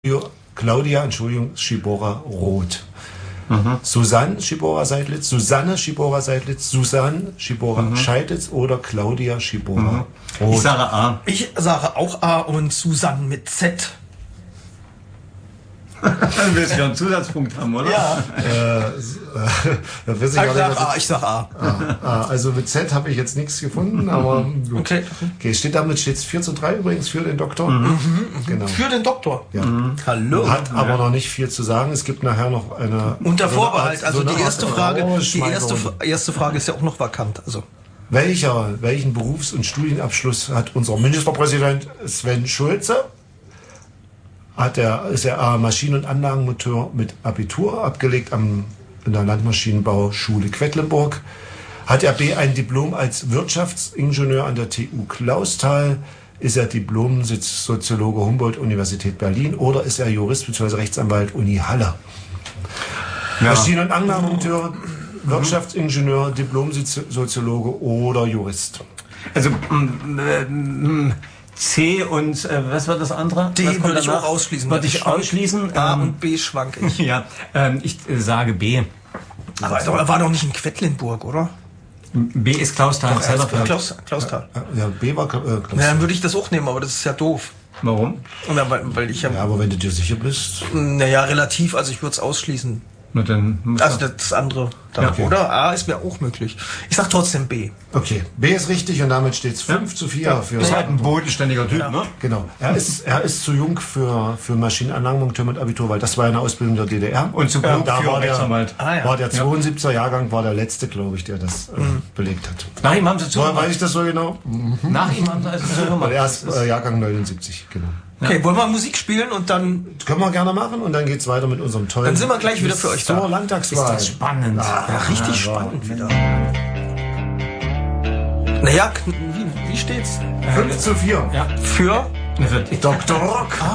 Claudia, Schibora Roth. Susanne Schibora Seidlitz, Susanne Schibora Seidlitz, Susanne Schibora Scheidlitz oder Claudia Schibora Roth. Ich sage A. Ich sage auch A und Susanne mit Z. Dann willst du ja einen Zusatzpunkt haben, oder? Ja. Ich sag A. Also mit Z habe ich jetzt nichts gefunden, aber gut. Okay. Damit steht es 4:3 übrigens für den Doktor. Genau. Für den Doktor. Ja. Hallo. Hat aber noch nicht viel zu sagen. Es gibt nachher noch eine... Unter Vorbehalt. Also die erste Frage, die erste Frage ist ja auch noch vakant. Also. Welchen Berufs- und Studienabschluss hat unser Ministerpräsident Sven Schulze? Ist er Maschinen- und Anlagenmonteur mit Abitur abgelegt in der Landmaschinenbauschule Quedlinburg. Hat er B ein Diplom als Wirtschaftsingenieur an der TU Clausthal? Ist er Diplom-Soziologe Humboldt-Universität Berlin oder ist er Jurist bzw. Rechtsanwalt Uni Halle? Ja. Maschinen- und Anlagenmonteur, Wirtschaftsingenieur, Diplom-Soziologe oder Jurist? Also C und was war das andere? D würde ich auch ausschließen. Würde ich ausschließen. A und B schwank ich. Ja, ich sage B. Aber er war doch nicht in Quedlinburg, oder? B ist Clausthal. Clausthal. Ja, B war Clausthal. Ja, dann würde ich das auch nehmen, aber das ist ja doof. Warum? Ja, weil ich ja, aber wenn du dir sicher bist. Naja, relativ, also ich würde es ausschließen. Na dann also das andere dann, okay. Oder? A ist mir auch möglich. Ich sag trotzdem B. Okay, B ist richtig und damit steht es 5:4 für... Das ist halt ein bodenständiger Typ, ne? Genau. Er ist zu jung für Maschinenanlagenmonteur mit Abitur, weil das war eine Ausbildung der DDR. Und zu blöd da für war Rechtsanwalt. War der 72er Jahrgang, war der letzte, glaube ich, der das belegt hat. Nach ihm haben sie zu. Weiß ich das so genau? Nach ihm haben sie also so gemacht. Er ist Jahrgang 79, genau. Okay, wollen wir Musik spielen und dann... Das können wir gerne machen und dann geht's weiter mit unnem tollen... Dann sind wir gleich wieder für euch da. Zur Landtagswahl. Ist das spannend. Ja, richtig spannend wieder. Naja, wie steht's? 5:4. Ja. Für Dr. Rock.